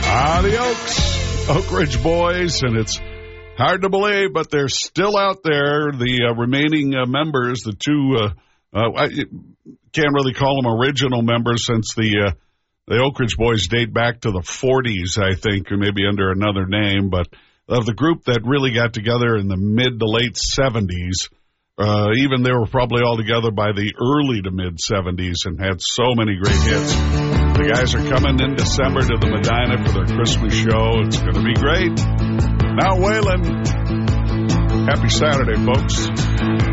The Oak Ridge Boys, and it's hard to believe, but they're still out there. The remaining members, the two, I can't really call them original members since the Oak Ridge Boys date back to the 40s, I think, or maybe under another name, but of the group that really got together in the mid to late 70s, even they were probably all together by the early to mid 70s and had so many great hits. The guys are coming in December to the Medina for their Christmas show. It's going to be great. Now, Waylon, happy Saturday, folks.